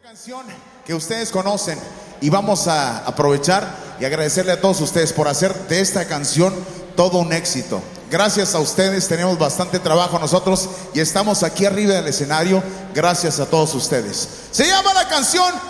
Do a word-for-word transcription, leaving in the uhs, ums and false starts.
Canción que ustedes conocen y vamos a aprovechar y agradecerle a todos ustedes por hacer de esta canción todo un éxito. Gracias a ustedes, tenemos bastante trabajo nosotros y estamos aquí arriba del escenario gracias a todos ustedes. Se llama la canción